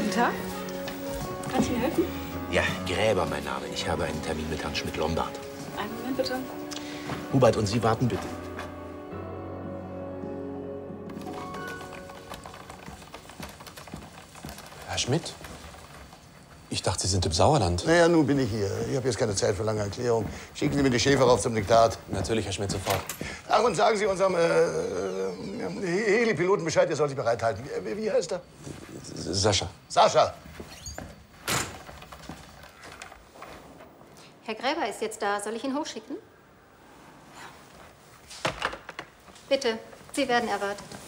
Guten Tag. Kann ich Ihnen helfen? Ja, Gräber mein Name. Ich habe einen Termin mit Herrn Schmidt-Lombard. Einen Moment, bitte. Hubert, und Sie warten bitte. Herr Schmidt? Ich dachte, Sie sind im Sauerland. Naja, nun bin ich hier. Ich habe jetzt keine Zeit für lange Erklärung. Schicken Sie mir die Schäfer rauf zum Diktat. Natürlich, Herr Schmidt, sofort. Ach, und sagen Sie unserem Heli-Piloten Bescheid, er soll sich bereithalten. Wie heißt er? Sascha. Sascha. Herr Gräber ist jetzt da. Soll ich ihn hochschicken? Ja. Bitte, Sie werden erwartet.